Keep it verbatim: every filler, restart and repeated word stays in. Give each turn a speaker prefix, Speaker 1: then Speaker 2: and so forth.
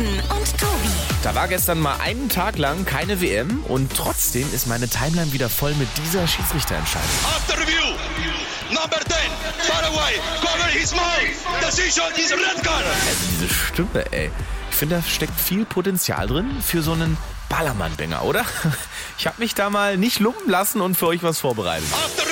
Speaker 1: Carsten und Tobi.
Speaker 2: Da war gestern mal einen Tag lang keine W M und trotzdem ist meine Timeline wieder voll mit dieser Schiedsrichterentscheidung.
Speaker 3: After review, number ten, Paraguay, cover his mouth, decision is red card.
Speaker 2: Also diese Stimme, ey. Ich finde, da steckt viel Potenzial drin für so einen Ballermann-Banger, oder? Ich habe mich da mal nicht lumpen lassen und für euch was vorbereitet.
Speaker 3: After